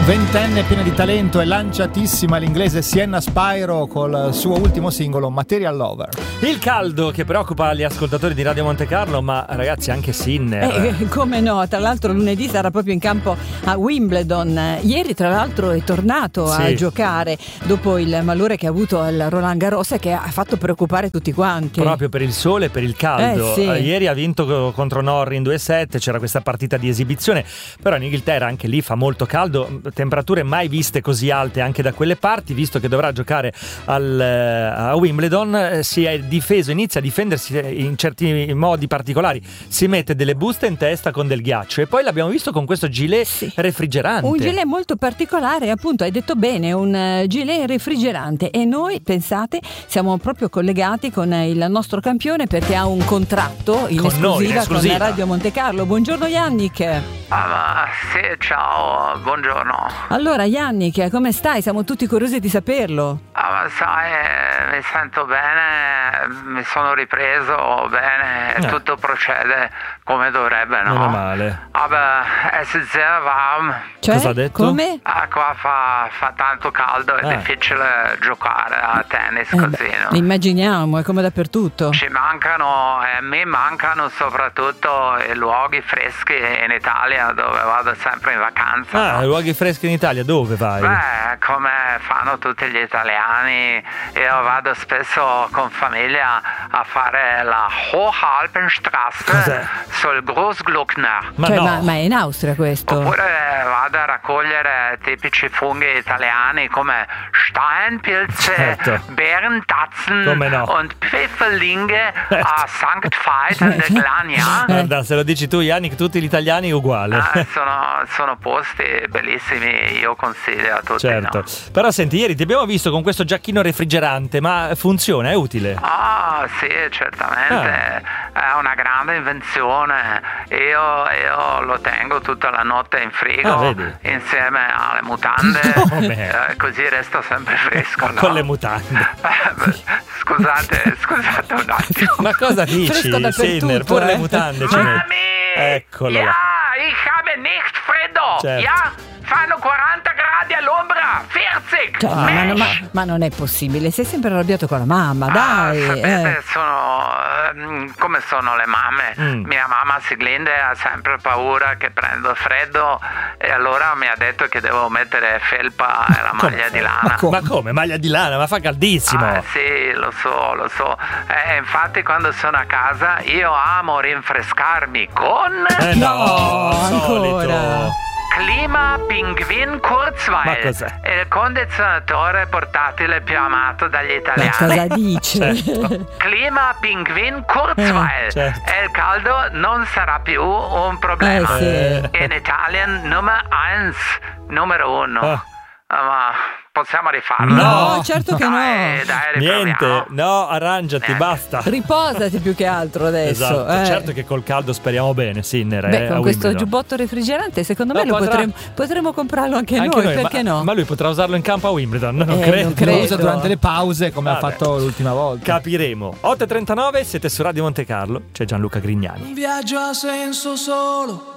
Ventenne piena di talento e lanciatissima l'inglese Sienna Spyro col suo ultimo singolo Material Lover. Il caldo che preoccupa gli ascoltatori di Radio Monte Carlo, ma ragazzi anche Sinner. Come no, tra l'altro lunedì sarà proprio in campo a Wimbledon. Ieri tra l'altro è tornato a giocare dopo il malore che ha avuto al Roland Garros e che ha fatto preoccupare tutti quanti. Proprio per il sole e per il caldo. Ieri ha vinto contro Norrie in 2-7, c'era questa partita di esibizione, però in Inghilterra anche lì fa molto caldo, temperature mai viste così alte anche da quelle parti. Visto che dovrà giocare a Wimbledon, si è difeso, inizia a difendersi in certi modi particolari, si mette delle buste in testa con del ghiaccio e poi l'abbiamo visto con questo gilet refrigerante, un gilet molto particolare, appunto hai detto bene, un gilet refrigerante. E noi, pensate, siamo proprio collegati con il nostro campione perché ha un contratto in esclusiva con Radio Monte Carlo. Buongiorno Yannick. Sì, ciao, buongiorno. Allora Yannick, come stai? Siamo tutti curiosi di saperlo. Sai, mi sento bene, mi sono ripreso bene, tutto procede come dovrebbe, no? Meno male. Vabbè, è sehr warm. Cioè, cosa ha detto? Come? Qua fa tanto caldo, è difficile giocare a tennis così, no? Immaginiamo, è come dappertutto. Mi mancano soprattutto i luoghi freschi in Italia dove vado sempre in vacanza. No? Luoghi freschi in Italia, dove vai? Beh, come fanno tutti gli italiani, io vado spesso con famiglia a fare la Hochalpenstraße sul Großglockner. Ma è in Austria questo? Oppure vado a raccogliere tipici funghi italiani come Steinpilze, Bärentatzen und Pfifferlinge a St. Veit an der Glania. Guarda, se lo dici tu Yannick, tutti gli italiani uguale. Sono posti bellissimi, io consiglio a tutti. Certo, no? Però senti, ieri ti abbiamo visto con questo giacchino refrigerante, ma funziona, è utile? Sì, certamente, è una grande invenzione. Io lo tengo tutta la notte in frigo insieme alle mutande, così resto sempre fresco, no? Con le mutande. Scusate un attimo. Ma cosa dici, Sinner? Pure le mutande ci metti. Eccolo là. Ich habe nicht freddo. Certo. Fanno 40 gradi all'ombra, 40. Ma non è possibile, sei sempre arrabbiato con la mamma, dai. Sapete, come sono le mamme. Mia mamma Siglinde ha sempre paura che prendo freddo e allora mi ha detto che devo mettere felpa e la maglia di lana. Ma come? Maglia di lana? Ma fa caldissimo. Sì, lo so. Infatti quando sono a casa io amo rinfrescarmi con... ancora. Klima Pinguin Kurzweil, il condizionatore portatile più amato dagli italiani. Ma cosa dice? Klima Pinguin Kurzweil. E il caldo non sarà più un problema. In Italian numero 1. Ma possiamo rifarlo? No, certo che no. Dai, niente, no, arrangiati, basta. Riposati più che altro adesso. Esatto, certo che col caldo speriamo bene, Sinner. Con questo giubbotto refrigerante secondo me potremmo comprarlo anche noi, perché no? Ma lui potrà usarlo in campo a Wimbledon, non credo. Lo usa durante le pause come ha fatto l'ultima volta. Capiremo. 8:39, siete su Radio Monte Carlo, c'è Gianluca Grignani. Un viaggio a senso solo